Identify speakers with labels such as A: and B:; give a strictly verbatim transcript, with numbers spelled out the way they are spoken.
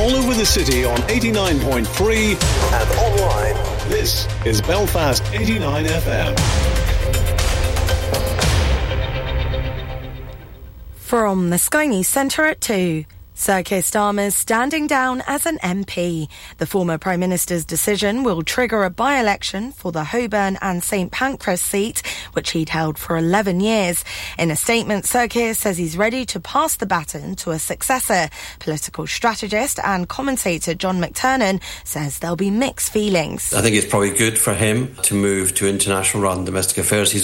A: all over the city on eighty-nine point three and online. This is Belfast eighty-nine F M.
B: From the Sky News Centre at two. Sir Keir Starmer's standing down as an M P. The former Prime Minister's decision will trigger a by-election for the Holborn and St Pancras seat, which he'd held for eleven years. In a statement, Sir Keir says he's ready to pass the baton to a successor. Political strategist and commentator John McTernan says there'll be mixed feelings.
C: I think it's probably good for him to move to international rather than domestic affairs. He's